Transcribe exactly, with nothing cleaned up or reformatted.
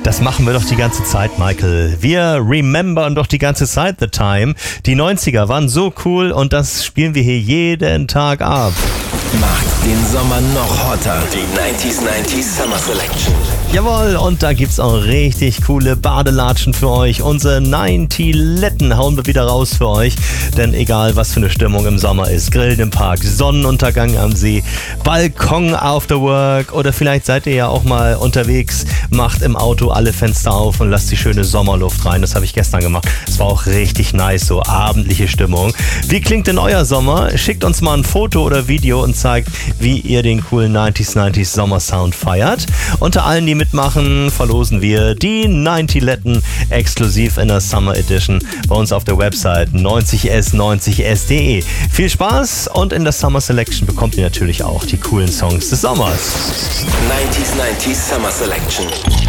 Das machen wir doch die ganze Zeit, Michael. Wir remembern doch die ganze Zeit the time. Die neunziger waren so cool und das spielen wir hier jeden Tag ab. Macht den Sommer noch hotter. Die neunzig neunzig Summer Selection. Jawohl, und da gibt's auch richtig coole Badelatschen für euch. Unsere neunzig-Letten hauen wir wieder raus für euch. Denn egal, was für eine Stimmung im Sommer ist, Grillen im Park, Sonnenuntergang am See, Balkon after work oder vielleicht seid ihr ja auch mal unterwegs, macht im Auto alle Fenster auf und lasst die schöne Sommerluft rein. Das habe ich gestern gemacht. Es war auch richtig nice, so abendliche Stimmung. Wie klingt denn euer Sommer? Schickt uns mal ein Foto oder Video und zeigt, wie ihr den coolen neunzig neunzig Sommersound feiert. Unter allen, die mitmachen, verlosen wir die neunzig-Letten exklusiv in der Summer Edition bei uns auf der Website neunzig s neunzig s punkt de. Viel Spaß und in der Summer Selection bekommt ihr natürlich auch die coolen Songs des Sommers. neunzig neunzig Summer Selection.